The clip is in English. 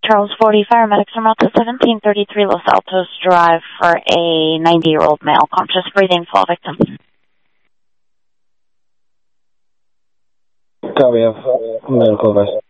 Charles 40 paramedics are out to 1733 Los Altos Drive for a 90-year-old male, conscious breathing, fall victim. Copy, medical advice.